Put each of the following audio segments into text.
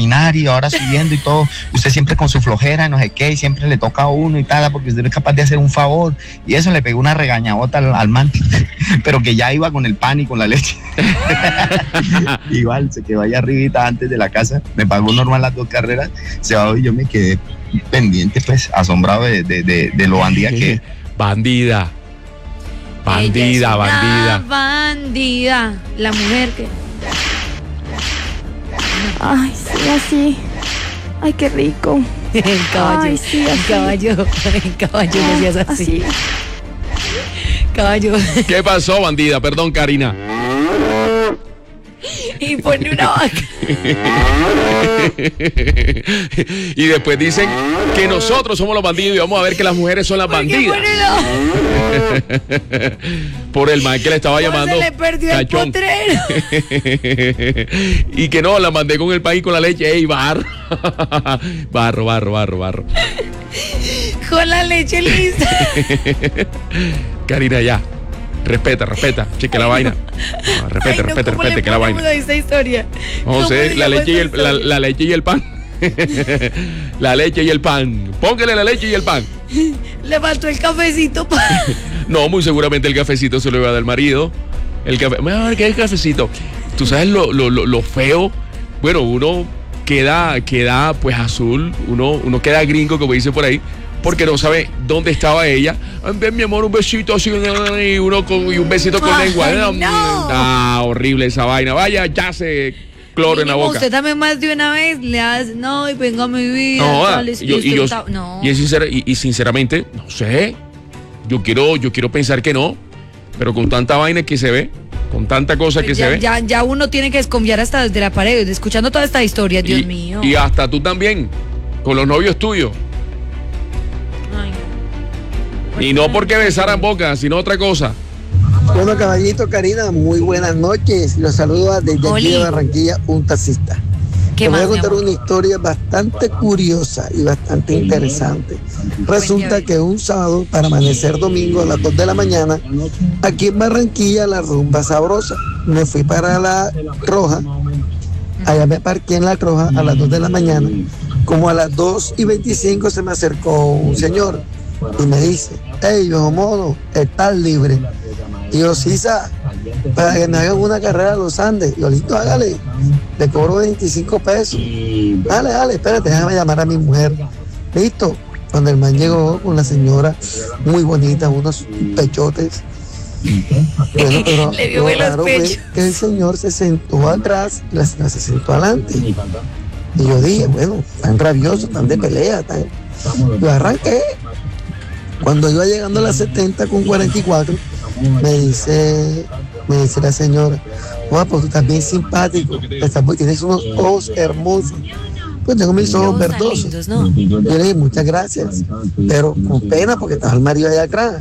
caminar y ahora subiendo y todo, usted siempre con su flojera, no sé qué, y siempre le toca a uno y tal, porque usted no es capaz de hacer un favor. Y eso le pegó una regañabota al man, pero que ya iba con el pan y con la leche. Igual se quedó allá arribita antes de la casa, me pagó normal las 2 carreras, se bajó y yo me quedé pendiente, pues, asombrado de lo bandida que es. Bandida, bandida, la mujer que... Ay, sí, así. Ay, qué rico. El caballo, Ay, sí, así. el caballo no seas así. Caballo. ¿Qué pasó, bandida? Perdón, Karina. Y pone una vaca. Y después dicen que nosotros somos los bandidos y vamos a ver que las mujeres son las bandidas. Por el man que le estaba llamando. Se le perdió cachón. el potrero. Y que no, la mandé con el pan y con la leche. ¡Ey, barro! barro. Con la leche lista. Karina, ya. Respeta, cheque la vaina. No, respete, que la vaina. Esta historia? No sé, la leche y el pan. La leche y el pan. Póngale la leche y el pan. Le faltó el cafecito. No, muy seguramente el cafecito se lo iba a dar el marido. El café. A ver, ¿qué es el cafecito? Tú sabes lo feo. Bueno, uno queda pues azul. Uno queda gringo, como dice por ahí. Porque no sabe dónde estaba ella. Ven, mi amor, un besito así y un besito con lengua. No. Horrible esa vaina. Vaya, ya se cloro en la boca. Usted también más de una vez le hace, no, y venga a mi vida. No, y sinceramente, no sé. Yo quiero pensar que no. Pero con tanta vaina que se ve, con tanta cosa que se ve. Ya uno tiene que desconfiar hasta desde la pared, escuchando toda esta historia, Dios mío. Y hasta tú también, con los novios tuyos. Y no porque besaran boca, sino otra cosa. Bueno, caballito, Karina, muy buenas noches. Los saludo desde aquí de Barranquilla, un taxista. Te voy a contar una historia bastante curiosa y bastante interesante. Resulta que un sábado, para amanecer domingo a las 2 de la mañana, aquí en Barranquilla, la rumba sabrosa. Me fui para la Roja. Allá me parqué en la Roja a las 2 de la mañana. Como a las 2:25 se me acercó un señor y me dice: hey, viejo mono, ¿estás libre? Y yo, sí, para que me hagan una carrera a los Andes. Yo, listo, hágale, le cobro 25 pesos. Dale, espérate, déjame llamar a mi mujer. Listo. Cuando el man llegó con la señora, muy bonita, unos pechotes. Bueno, pero le vio lo raro fue que el señor se sentó atrás y la señora se sentó adelante. Y yo dije, bueno, tan rabioso, tan de pelea, Yo arranqué. Cuando iba llegando a las 70 con 44, me dice la señora: guapo, tú estás bien simpático, tienes unos ojos hermosos. Pues tengo mis ojos verdosos. Lindos, ¿no? Yo le dije: muchas gracias, pero con pena porque estaba el marido allá atrás.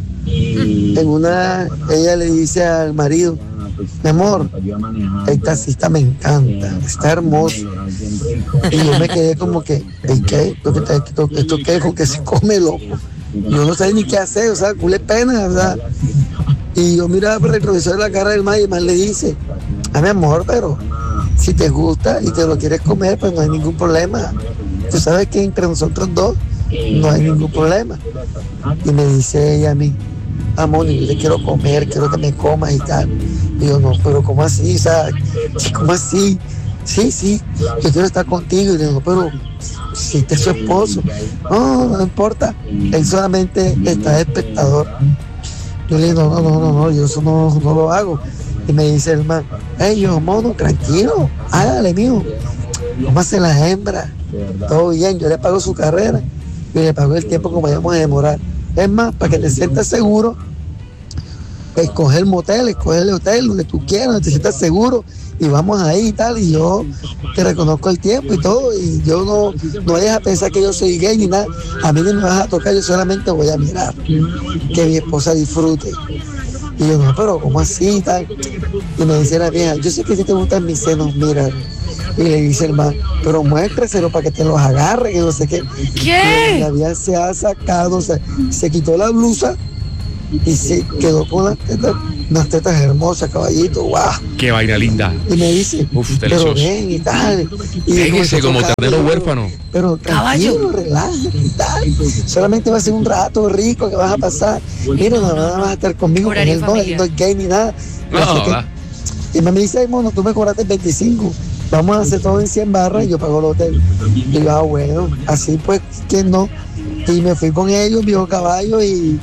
Ella le dice al marido: mi amor, el taxista me encanta, está hermoso. Y yo me quedé como que, ¿qué? ¿Esto qué? ¿Con qué se come, loco? Yo no sé ni qué hacer, o sea, culé pena, ¿verdad? Y yo miraba por el retrovisor de la cara del man y el man le dice: mi amor, pero si te gusta y te lo quieres comer, pues no hay ningún problema. Tú sabes que entre nosotros dos no hay ningún problema. Y me dice ella a mí: amor, yo te quiero comer, quiero que me comas y tal. Y yo: no, pero ¿cómo así? O sea, ¿cómo así? Sí, yo quiero estar contigo. Y le digo: pero si este es su esposo. No importa, él solamente está de espectador. Yo le digo: no, yo eso no lo hago. Y me dice el man: hey, yo, mono, tranquilo, hágale, mijo, cómase las hembras, todo bien, yo le pago su carrera y le pago el tiempo que vayamos a demorar. Es más, para que te sientas seguro, escoge el motel, escoge el hotel, donde tú quieras, donde te sientas seguro, y vamos ahí y tal, y yo te reconozco el tiempo y todo, y yo no vayas a pensar que yo soy gay ni nada. A mí no me vas a tocar, yo solamente voy a mirar que mi esposa disfrute. Y yo: no, pero ¿cómo así y tal? Y me dice la vieja: yo sé que si te gustan mis senos, mira. Y le dice el man: pero muéstreselo para que te los agarre, que no sé qué. ¿Qué? Y la vieja se ha sacado, se quitó la blusa y se quedó con unas tetas hermosas, caballito, guau. Qué vaina linda. Y me dice, Uf, pero delicioso. ven y tal. Y Déjese como comenzó a ternero tocar, huérfano. Pero tranquilo, relájate y tal. Solamente va a ser un rato rico que vas a pasar. Mira, nada vas a estar conmigo, con Horario él no familiar. es gay ni nada. No, Así que- va. y me dice, ay, mono, tú me cobraste 25. Vamos a hacer todo en 100 barras y yo pago el hotel. Y yo, bueno, así pues, ¿quién no? Y me fui con ellos, viejo caballo, y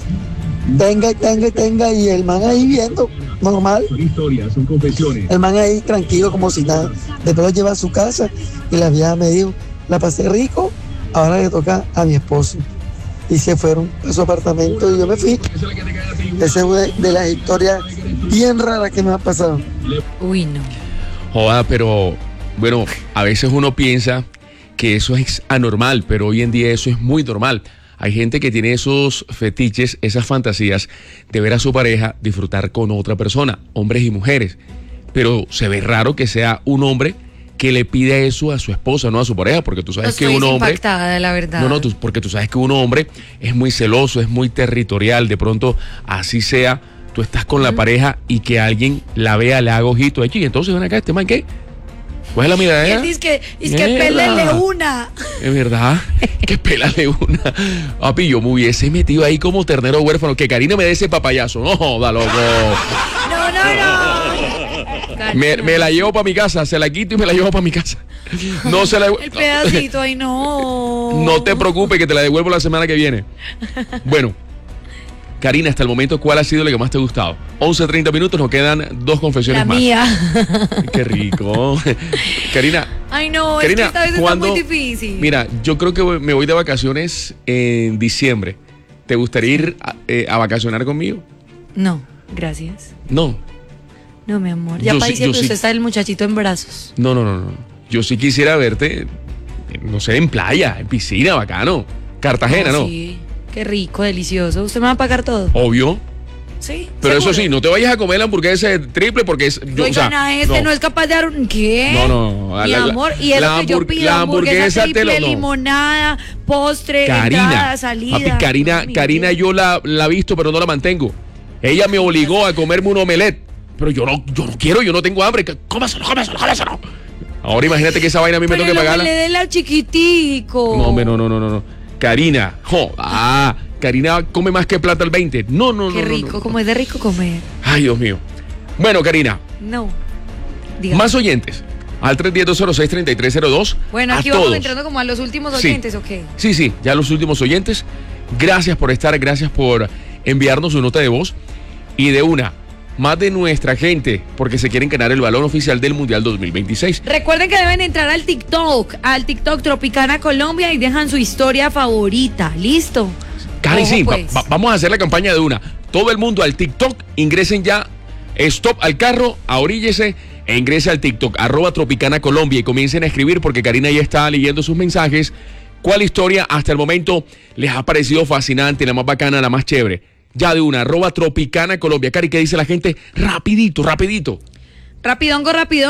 tenga, y el man ahí viendo, normal. El man ahí tranquilo, como si nada. Después lo lleva a su casa y la vieja me dijo, la pasé rico, ahora le toca a mi esposo. Y se fueron a su apartamento y yo me fui. Esa es una de las historias bien raras que me han pasado. Uy, no. Joda, pero bueno, a veces uno piensa que eso es anormal, pero hoy en día eso es muy normal. Hay gente que tiene esos fetiches, esas fantasías de ver a su pareja disfrutar con otra persona, hombres y mujeres. Pero se ve raro que sea un hombre que le pida eso a su esposa, no a su pareja, porque tú sabes que Estoy un hombre... impactada, la verdad. No, porque tú sabes que un hombre es muy celoso, es muy territorial. De pronto, así sea, tú estás con la pareja y que alguien la vea, le haga ojito. Y entonces ven acá, ¿este man qué? ¿Cuál es la Y mirada? él dice que Mierda. pélenle una. Es verdad, que pélale una. Papi, yo me hubiese metido ahí como ternero huérfano. Que Karina me dé ese papayazo. No, joda, loco. No. Me la llevo para mi casa, se la quito y me la llevo para mi casa. No se la... El pedacito, ay no. No te preocupes, que te la devuelvo la semana que viene. Bueno, Karina, hasta el momento, ¿cuál ha sido lo que más te ha gustado? 11:30 minutos, nos quedan 2 confesiones La más. mía. Qué rico. Karina, Ay no, Karina, es que esta vez ¿cuándo? está muy difícil. Mira, yo creo que me voy de vacaciones en diciembre. ¿Te gustaría ir a vacacionar conmigo? No, gracias. No, No, mi amor. Ya Yo para sí- diciembre yo sí. usted está el muchachito en brazos. no. Yo sí quisiera verte, no sé, en playa, en piscina, bacano. Cartagena, ¿no? Sí, qué rico, delicioso. ¿Usted me va a pagar todo? Obvio. Sí. Pero eso ¿seguro? sí, no te vayas a comer la hamburguesa de triple porque es... yo, o sea, Oigan, no es capaz de dar un... ¿Qué? No. Mi amor, y es lo que yo pido, la hamburguesa te triple, lo... No. limonada, postre, Karina, entrada, salida. papi, Karina, Ay, mi Karina vida. yo la he visto, pero no la mantengo. Ella me obligó a comerme un omelette, pero yo no quiero, yo no tengo hambre. Cómaselo. Ahora imagínate que esa vaina a mí me Pero tengo que pagarla. le dé la chiquitico. No, hombre, no. Karina, Karina come más que plata al 20. No. Qué rico, no. como es de rico comer. Ay, Dios mío. Bueno, Karina, No. Dígame. más oyentes. Al 310-206-3302. Bueno, aquí a vamos todos. entrando como a los últimos Sí. oyentes, ¿ok? Sí, ya los últimos oyentes. Gracias por estar, gracias por enviarnos su nota de voz. Y de una, más de nuestra gente, porque se quieren ganar el balón oficial del Mundial 2026. Recuerden que deben entrar al TikTok Tropicana Colombia y dejan su historia favorita. ¿Listo? Cari, Ojo, sí, pues. vamos a hacer la campaña de una. Todo el mundo al TikTok, ingresen ya, stop al carro, ahoríllese e ingrese al TikTok, @Tropicana Colombia, y comiencen a escribir porque Karina ya está leyendo sus mensajes. ¿Cuál historia hasta el momento les ha parecido fascinante, la más bacana, la más chévere? Ya de una, @Tropicana Colombia. Cari, ¿qué dice la gente? Rapidito. Rapidongo.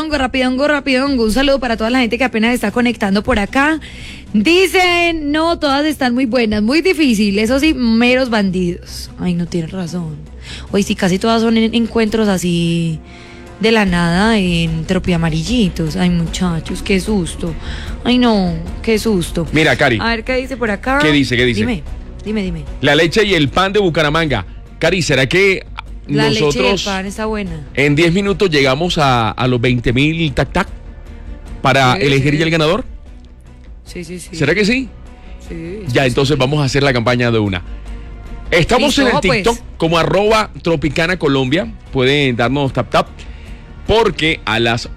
Un saludo para toda la gente que apenas está conectando por acá. Dicen, no, todas están muy buenas, muy difícil. Eso sí, meros bandidos. Ay, no tienes razón. Oye, sí, casi todas son encuentros así de la nada en tropiamarillitos. Ay, muchachos, qué susto. Ay, no, qué susto. Mira, Cari. A ver, ¿qué dice por acá? ¿Qué dice? Dime. La leche y el pan de Bucaramanga. Cari, ¿será que La leche y el nosotros pan está buena. en 10 minutos llegamos a los 20,000 tac para Sí, elegir sí. ya el ganador? Sí. ¿Será que sí? Sí, Ya, entonces vamos a hacer la campaña de una. Estamos Listo, en el pues. TikTok como @Tropicana Colombia. Pueden darnos tap, porque a las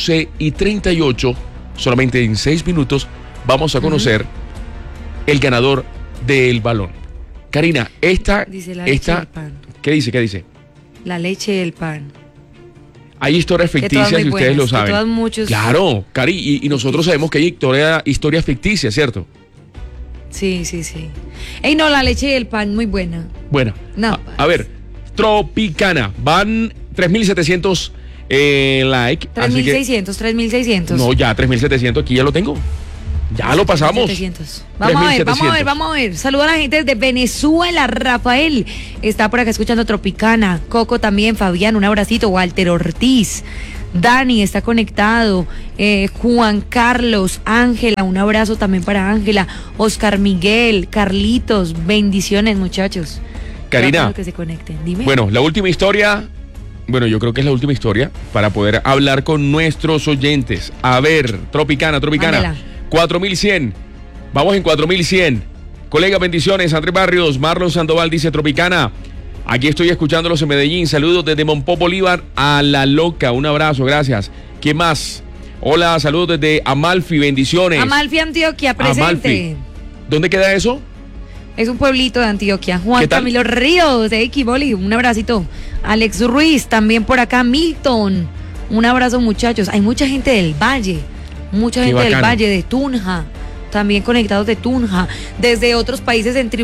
11:38, solamente en 6 minutos, vamos a conocer el ganador del balón. Karina, Dice la leche y el pan. ¿Qué dice? La leche y el pan. Hay historias Que ficticias todas y muy ustedes lo buenas, que saben. todas muchos- Claro, Cari, y nosotros sabemos que hay historias ficticias, ¿cierto? Sí. Ey, no, la leche y el pan, muy buena. Bueno, No, a ver, Tropicana, van 3,700 like. así que- 3,600. No, ya 3,700, aquí ya lo tengo. Ya lo pasamos. 700. Vamos a ver. Saluda a la gente de Venezuela. Rafael está por acá escuchando Tropicana. Coco también, Fabián, un abracito. Walter Ortiz. Dani está conectado. Juan Carlos, Ángela, un abrazo también para Ángela. Oscar Miguel, Carlitos, bendiciones, muchachos. Karina, que se conecten. Dime. Bueno, la última historia. Bueno, yo creo que es la última historia para poder hablar con nuestros oyentes. A ver, Tropicana. Mándela. 4100. Vamos en 4100. Colega, bendiciones. Andrés Barrios, Marlon Sandoval dice: Tropicana, aquí estoy escuchándolos en Medellín. Saludos desde Monpó Bolívar a La Loca. Un abrazo, gracias. ¿Qué más? Hola, saludos desde Amalfi, bendiciones. Amalfi, Antioquia, presente. Amalfi. ¿Dónde queda eso? Es un pueblito de Antioquia. Juan ¿Qué tal? Camilo Ríos, de Equiboli, un abracito. Alex Ruiz, también por acá. Milton, un abrazo, muchachos. Hay mucha gente del Valle, mucha Qué gente del bacano. Valle, de Tunja, también conectados de Tunja, desde otros países en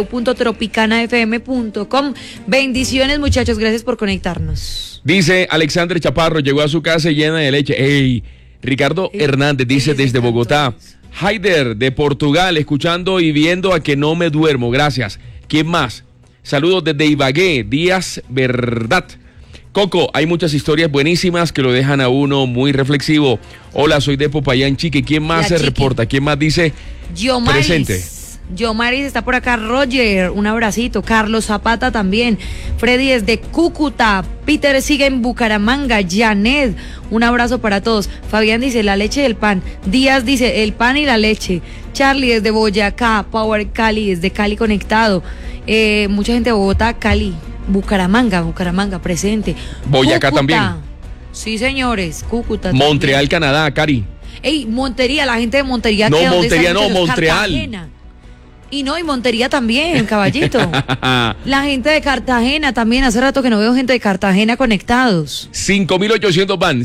www.tropicanafm.com. Bendiciones, muchachos, gracias por conectarnos. Dice Alexandre Chaparro, llegó a su casa llena de leche. ¡Ey! Ricardo Hernández dice desde Bogotá. Haider de Portugal, escuchando y viendo a que no me duermo, gracias. ¿Quién más? Saludos desde Ibagué, Díaz Verdad. Coco, hay muchas historias buenísimas que lo dejan a uno muy reflexivo. Hola, soy de Popayán, Chique. ¿Quién más La se Chique. reporta? ¿Quién más dice presente? Yomaris está por acá. Roger, un abracito. Carlos Zapata también. Freddy desde Cúcuta. Peter sigue en Bucaramanga. Janet, un abrazo para todos. Fabián dice la leche y el pan. Díaz dice el pan y la leche. Charlie desde Boyacá. Power Cali desde Cali conectado. Mucha gente de Bogotá, Cali. Bucaramanga presente. Boyacá Cúcuta. también. Sí, señores. Cúcuta. Montreal, Canadá, Cari. Ey, Montería, la gente de Montería. No, ¿qué? ¿Dónde Montería están, no, muchachos? Montreal. Cartagena. Y Montería también, caballito. La gente de Cartagena también. Hace rato que no veo gente de Cartagena conectados. 5.800 van,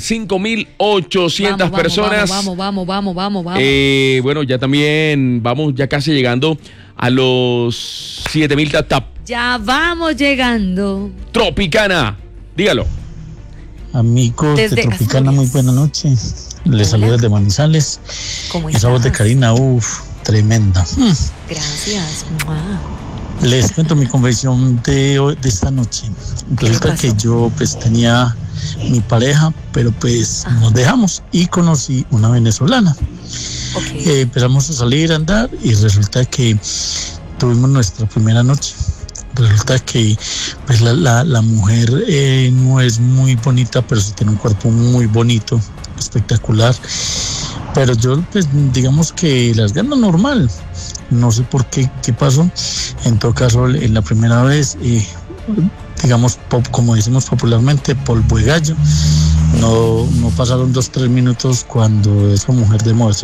5.800 personas. Vamos. Bueno, ya también vamos ya casi llegando a los 7.000 tap. Ya vamos llegando. Tropicana, dígalo. Amigos Desde de Tropicana, Asturias. muy buena noche. Les saludo desde Manizales. ¿Cómo Esa voz de estás? Karina, tremenda. Gracias. Mua. Les cuento mi conversión de esta noche. Resulta pasó? que yo pues tenía mi pareja, pero pues nos dejamos y conocí una venezolana. Ok. Empezamos a salir a andar y resulta que tuvimos nuestra primera noche. Resulta que pues la mujer no es muy bonita, pero sí tiene un cuerpo muy bonito, espectacular. Pero yo pues digamos que las gano normal. No sé por qué pasó. En todo caso, en la primera vez, digamos, como decimos popularmente, polvo de gallo. No pasaron 2-3 minutos cuando esa mujer de moverse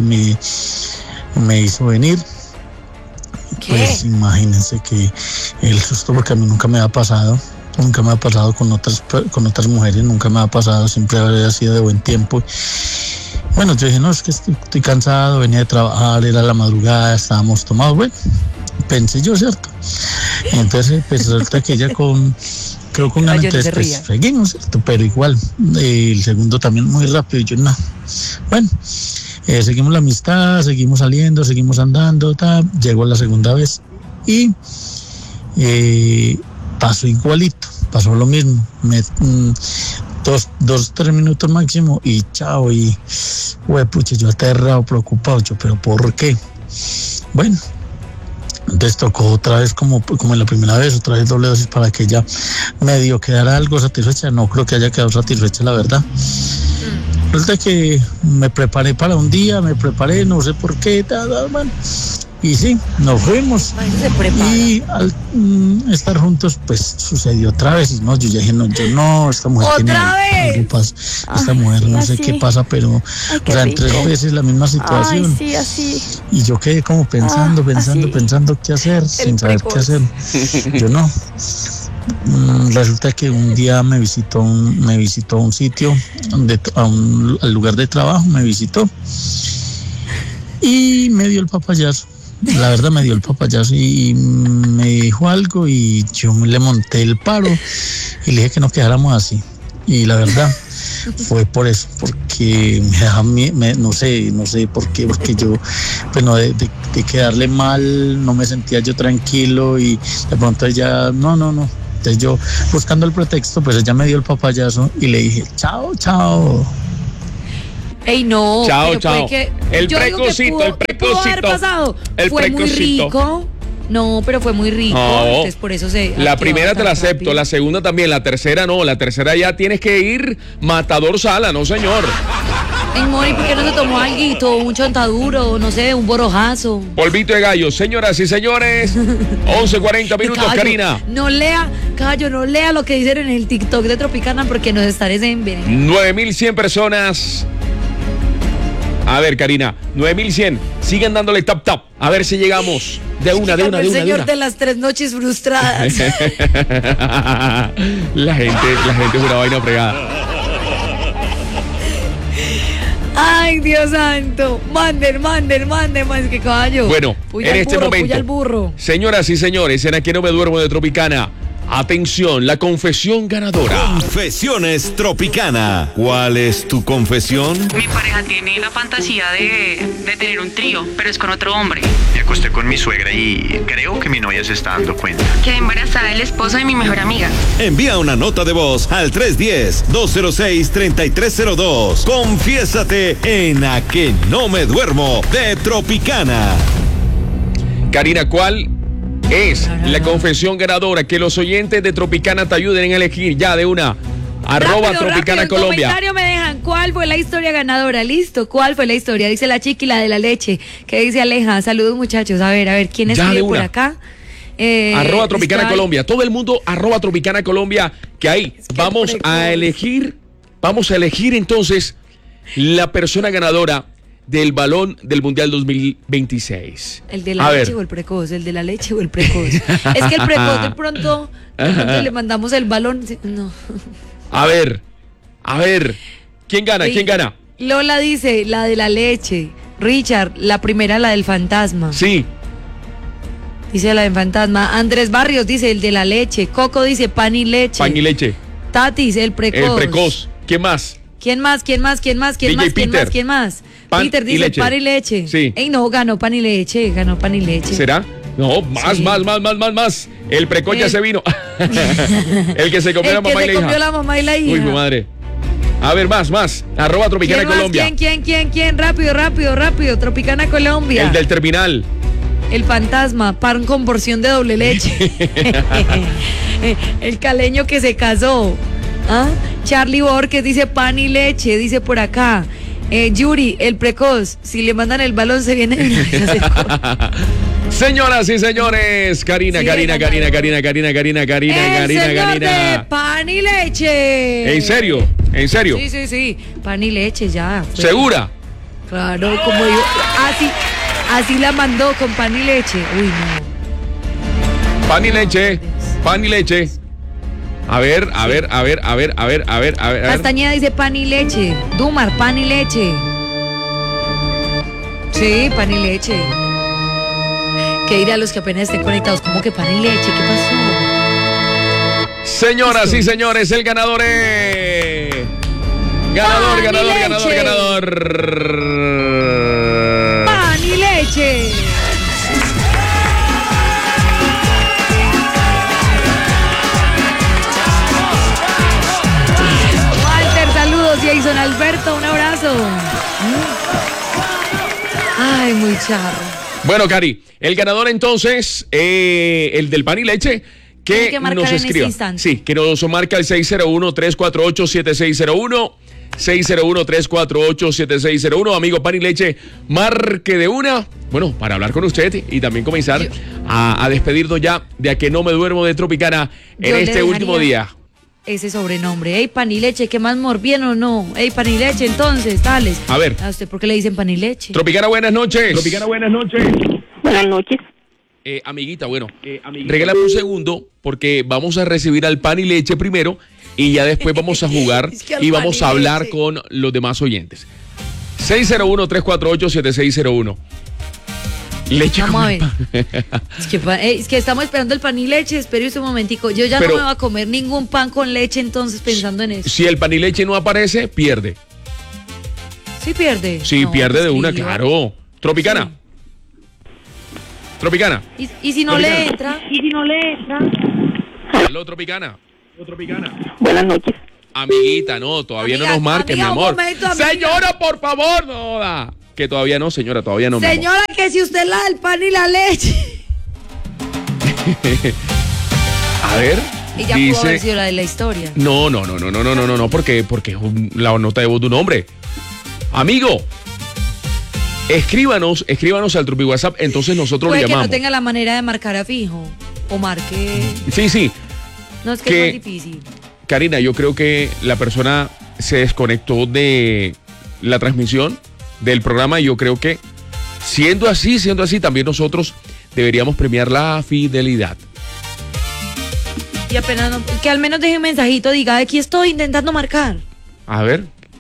me hizo venir. ¿Qué? Pues imagínense que el susto, porque a mí nunca me ha pasado con otras mujeres, nunca me ha pasado, siempre había sido de buen tiempo. Bueno, yo dije, no, es que estoy cansado, venía de trabajar, era la madrugada, estábamos tomados, bueno, pensé yo, ¿cierto? Entonces, pues resulta que ella creo con ganas, entonces pues seguimos, ¿cierto? Pero igual, el segundo también muy rápido, y yo no. Bueno, seguimos la amistad, seguimos saliendo, seguimos andando, llegó la segunda vez y pasó igualito, pasó lo mismo, 2-3 minutos máximo y chao, y pucha, yo aterrado, preocupado, pero ¿por qué? Bueno, entonces tocó otra vez como en la primera vez, otra vez doble dosis para que ella medio quedara algo satisfecha. No creo que haya quedado satisfecha, la verdad. Resulta que me preparé para un día, no sé por qué, bueno, y sí, nos fuimos. Y al estar juntos, pues sucedió otra vez. Y no, yo ya dije, no, esta mujer tiene algo pasa. Esta mujer no sé qué pasa, pero o sea, en 3 veces la misma situación. Ay, sí, así. Y yo quedé como pensando qué hacer, sin saber qué hacer. Yo no. Resulta que un día me visitó a un sitio, al lugar de trabajo, me visitó y me dio el papayazo. La verdad me dio el papayazo y me dijo algo y yo le monté el paro y le dije que nos quedáramos así. Y la verdad, fue por eso, porque me da no sé por qué, porque yo, pues no, de quedarle mal, no me sentía yo tranquilo y de pronto ella, no. Entonces yo, buscando el pretexto, pues ella me dio el papayazo y le dije, chao. Ey, no. Chao. El precocito. Pudo haber pasado. Fue muy rico. No, pero fue muy rico. No. Entonces por eso La primera te la acepto, rápido. la segunda también, la tercera no. La tercera ya tienes que ir matador sala, no señor. Ey, Mori, ¿por qué no se tomó alguito? Un chontaduro, no sé, un borojazo. Polvito de gallo, señoras y señores. 11:40 minutos, Cayo, Karina. no lea lo que dicen en el TikTok de Tropicana porque nos estaré envenenando. 9.100 personas. A ver, Karina, 9.100. Sigan dándole tap. A ver si llegamos. De una. El señor de las 3 noches frustradas. La gente es una vaina fregada. Ay, Dios santo. Manden, más que caballo. Bueno, Puya en al este burro, momento, puya al burro. señoras y señores, en Aquí No Me Duermo de Tropicana, atención, la confesión ganadora. Confesiones Tropicana. ¿Cuál es tu confesión? Mi pareja tiene la fantasía de tener un trío, pero es con otro hombre. Me acosté con mi suegra y creo que mi novia se está dando cuenta. Quedé embarazada del esposo de mi mejor amiga. Envía una nota de voz al 310-206-3302. Confiésate en A Que No Me Duermo de Tropicana. Karina, ¿cuál es la confesión ganadora? Que los oyentes de Tropicana te ayuden a elegir ya de una. Arroba Rápido, Tropicana en Colombia. comentario me dejan cuál fue la historia ganadora. Listo, ¿cuál fue la historia? Dice la chiqui, la de la leche. ¿Qué dice Aleja? Saludos, muchachos. A ver, ¿quién Ya, escribe de por una. acá? Arroba Tropicana está- Colombia. Todo el mundo arroba Tropicana Colombia. Que ahí que vamos precoz. a elegir entonces la persona ganadora del balón del Mundial 2026. ¿El de la A leche ver. o el precoz? ¿El de la leche o el precoz? Es que el precoz de pronto le mandamos el balón. No. A ver. ¿Quién gana? Lola dice la de la leche. Richard, la primera, la del fantasma. Sí. Dice la del fantasma. Andrés Barrios dice el de la leche. Coco dice pan y leche. Pan y leche. Tatis, el precoz. El precoz. ¿Quién más? ¿Quién más? DJ Peter. ¿Quién más? Pan Peter y dice leche. pan y leche. Sí. Ey, no, ganó pan y leche. ¿Será? No, más. Sí. El precoz ya se vino. El que se comió la El que mamá y se la comió hija. la mamá y la hija. Uy, mi madre. A ver, más. Arroba Tropicana ¿Quién más? Colombia. ¿Quién? Rápido. Tropicana Colombia. El del terminal. El fantasma, pan con porción de doble leche. El caleño que se casó. ¿Ah? Charlie Borges dice pan y leche, dice por acá. Yuri, el precoz. Si le mandan el balón se viene. Señoras y señores, Karina. El señor de pan y leche. ¿En serio? Sí. Pan y leche ya. Fue. ¿Segura? Claro, como yo. Así la mandó con pan y leche. Uy, no. Pan y leche. A ver. Castañeda dice pan y leche. Dumar, pan y leche. Sí, pan y leche. ¿Qué dirán los que apenas estén conectados? ¿Cómo que pan y leche? ¿Qué pasó? Señoras y señores, el ganador es. Ganador. Pan y leche. Walter, saludos. Jason Alberto, un abrazo. Ay, muy charro. Bueno, Cari, el ganador entonces, el del pan y leche, Tiene que que marcar nos en este escriba. instante. Sí, que nos marca el 601-348-7601. 601-348-7601. Amigo pan y leche, marque de una. Bueno, para hablar con usted y también comenzar a despedirnos ya de A Que No Me Duermo de Tropicana en Yo le este último dejaría día. Ese sobrenombre. Ey, pan y leche, ¿qué más bien o no? Ey, pan y leche, entonces, dale. A ver. ¿A usted por qué le dicen pan y leche? Tropicana, buenas noches. Buenas noches. Amiguita, regálame un segundo porque vamos a recibir al pan y leche primero y ya después vamos a jugar Es que al y pan vamos y a hablar leche. con los demás oyentes. 601-348-7601. Leche Vamos con a ver. pan. Es que estamos esperando el pan y leche. Espere un momentico. Yo ya Pero- no me voy a comer ningún pan con leche, entonces pensando en eso. Si el pan y leche no aparece, pierde. Sí pierde. Sí, No, pierde de una, escriba. claro. Tropicana. Tropicana. Y si no le entra. Aló, Tropicana. Buenas noches. Amiguita, no, todavía Amiga, no nos marque, mi amiga, un amor. momento, amiga. Señora, por favor, no joda. Que todavía no, señora, todavía no. mi amor. Señora, que si usted es la del pan y la leche. A ver. Y ya pudo haber sido la de la historia. No, porque es la nota de voz de un hombre. Amigo, escríbanos al Tropi WhatsApp, entonces nosotros Puede le que no llamamos. tenga la manera de marcar a fijo. O marque. Sí, No, es que Que- es más difícil. Karina, yo creo que la persona se desconectó de la transmisión del programa y yo creo que siendo así, también nosotros deberíamos premiar la fidelidad. Y apenas que al menos deje un mensajito, diga, aquí estoy intentando marcar. A ver,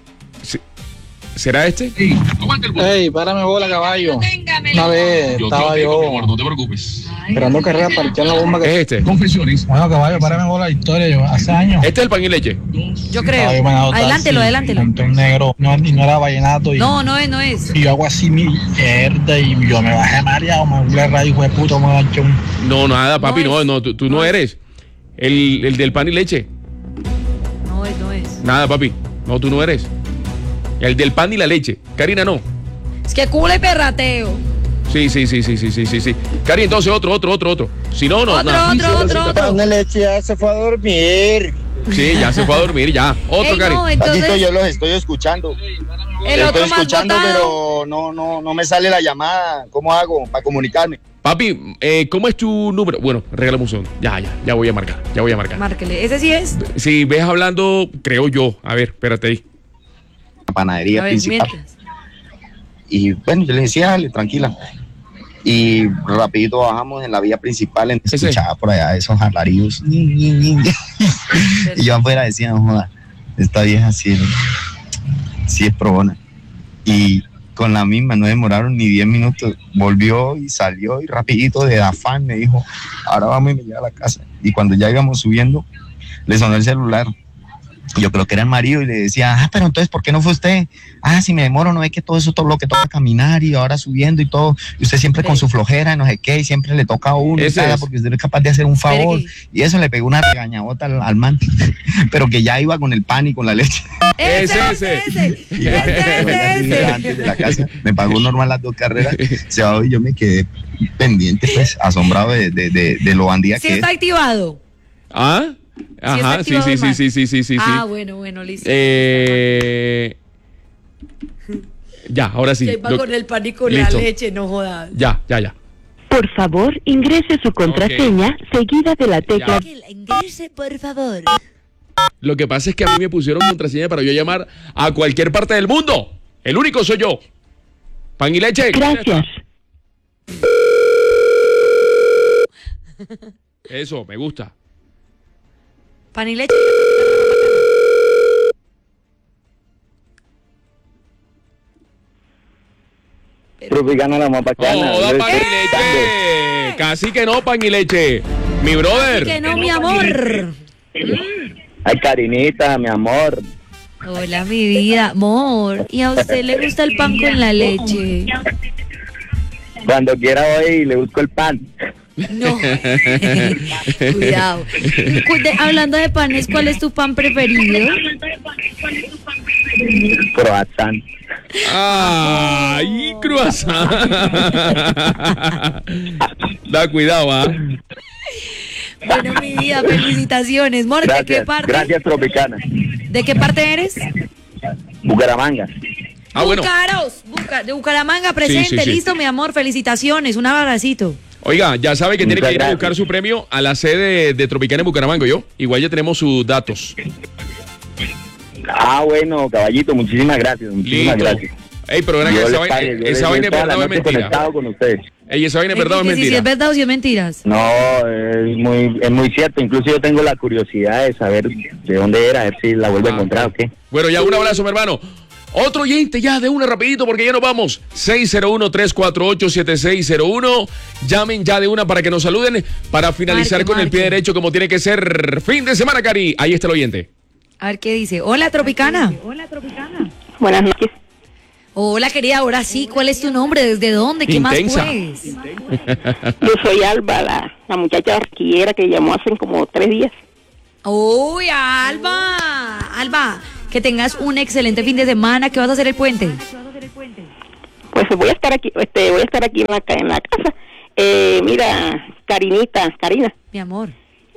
¿será este? Ey, párame bola, caballo. Una vez estaba yo no te preocupes. esperando carrera para echar la bomba ¿Es este? Bueno, caballo, párame bola la historia. Yo hace años. Este es el pan y leche. Yo estaba creo. yo manejando taxi, Adelántelo. monté un negro, no era vallenato. Y, No es. y yo hago así mi mierda y yo me bajé mareado, me volví a radio, hijo de puta, me ganché un. No, nada, papi, No es. tú no eres. El del pan y leche. No es. Nada, papi. No, tú no eres. El del pan y la leche. Karina, no. Es que cule perrateo. Sí. Cari, entonces otro. Si no, no. nada. Otro. leche ya se fue a dormir. Sí, ya se fue a dormir, ya. Otro, Ey, Cari. no, entonces yo los estoy escuchando. el otro más votado. pero no me sale la llamada. ¿Cómo hago para comunicarme? Papi, ¿cómo es tu número? Bueno, regálame un segundo. Ya voy a marcar. Márquele. Ese sí es. Si ves hablando, creo yo. A ver, espérate ahí. La panadería A ver, principal. mientras. Y bueno, yo le decía, dale, tranquila. Y rapidito bajamos en la vía principal, escuchaba por allá esos alaridos. Y yo afuera decía, no joda, esta vieja sí es probona. Y con la misma, no demoraron ni 10 minutos, volvió y salió y rapidito de afán me dijo, ahora vamos y me lleva a la casa. Y cuando ya íbamos subiendo, le sonó el celular. Yo creo que era el marido y le decía, pero entonces, ¿por qué no fue usted? Si me demoro, no es que todo eso, todo lo que toca caminar y ahora subiendo y todo, y usted siempre con su flojera, no sé qué, y siempre le toca a uno, y Ese tal, es. porque usted no es capaz de hacer un favor. Espere Y eso le pegó una regañabota al man, pero que ya iba con el pan y con la leche. Ese. Y ya, antes de la casa, me pagó normal las 2 carreras, se bajó y yo me quedé pendiente, pues, asombrado de lo bandida Sí que está es. activado. ¿Ah? Ajá, está activado el man. sí. Bueno, listo. Ya, ahora sí. Que va con el pan y con Listo. la leche, no jodas. Ya. Por favor, ingrese su contraseña seguida de la tecla. Ya. Ingrese, por favor. Lo que pasa es que a mí me pusieron contraseña para yo llamar a cualquier parte del mundo. El único soy yo. Pan y leche. Gracias. Eso, me gusta. Pan y leche. Tropicana la más bacana. Joda, pan y leche. Casi que no, pan y leche. Mi brother. Que no, mi amor. Ay, Karinita, mi amor. Hola, mi vida, amor. ¿Y a usted le gusta el pan con la leche? Cuando quiera voy y le busco el pan. No. Cuidado. Hablando de panes, ¿cuál es tu pan preferido? Croissant. Ay, croissant. Da cuidado, ¿ah? Bueno, mi vida, felicitaciones. Mor, ¿de qué parte? Gracias, Tropicana. ¿De qué parte eres? Bucaramanga. Bueno. De Bucaramanga, presente. Sí. Listo, mi amor, felicitaciones. Un abracito. Oiga, ya sabe que tiene Muchas que ir a gracias. buscar su premio a la sede de Tropicana en Bucaramanga, ¿yo? Igual ya tenemos sus datos. Bueno, caballito, muchísimas gracias. Listo. Ey, pero ven acá, Yo esa les vaina pague, yo les es doy verdad toda la o es noche mentira. conectado con ustedes. Ey, esa vaina es verdad o es Que si mentira. es verdad o si es mentiras. No, es muy cierto. Incluso yo tengo la curiosidad de saber de dónde era, a ver si la vuelvo a encontrar o qué. Bueno, ya un abrazo, mi hermano. Otro oyente ya de una rapidito porque ya nos vamos. 601-348-7601. Llamen ya de una para que nos saluden para finalizar con el pie derecho como tiene que ser. Fin de semana, Cari. Ahí está el oyente. A ver qué dice. Hola, Tropicana. Buenas noches. Hola, querida. Ahora sí, ¿cuál es tu nombre? ¿Desde dónde? ¿Qué Intensa. más pues? Yo soy Alba, la muchacha barquillera que llamó hace como 3 días. Uy, Alba. Alba, que tengas un excelente fin de semana. ¿Qué vas a hacer el puente? Pues voy a estar aquí, en la casa. Mira, Karina. Mi amor.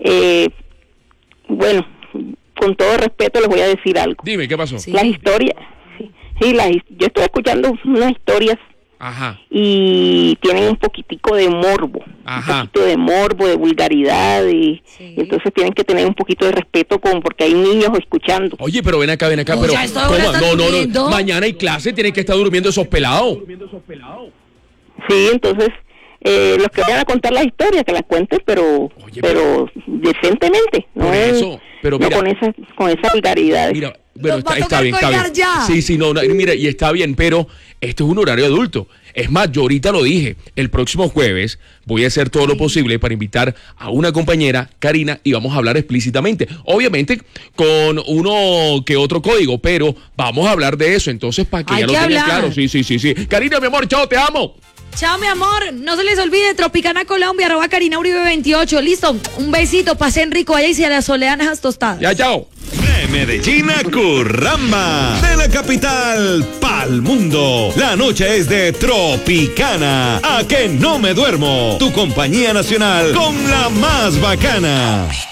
Bueno, con todo respeto les voy a decir algo. Dime, ¿qué pasó? Sí. Las historias, yo estoy escuchando unas historias. Ajá. Y tienen un poquitico de morbo. Ajá. Un poquito de morbo, de vulgaridad, y entonces tienen que tener un poquito de respeto porque hay niños escuchando. Oye, pero ven acá, No, pero ya esta hora están durmiendo. Mañana hay clase, tienen que estar durmiendo esos pelados. Sí, entonces los que vayan a contar las historias que las cuenten, pero decentemente, no Por es, eso, pero no mira, con esa vulgaridad. Mira, bueno, Nos va a está tocar bien, está colgar bien. ya. Sí, no, mira, y está bien, pero esto es un horario adulto. Es más, yo ahorita lo dije, el próximo jueves voy a hacer todo lo posible para invitar a una compañera, Karina, y vamos a hablar explícitamente. Obviamente con uno que otro código, pero vamos a hablar de eso, entonces para que Hay ya lo que tengan hablar. claro. Sí. Karina, mi amor, chao, te amo. Chao, mi amor. No se les olvide, Tropicana Colombia, @Karina Uribe 28. Listo. Un besito. Pasen rico allá y se las soleanas tostadas. Ya, chao. De Medellín a Curramba, de la capital pa'l mundo. La noche es de Tropicana. A que no me duermo. Tu compañía nacional con la más bacana.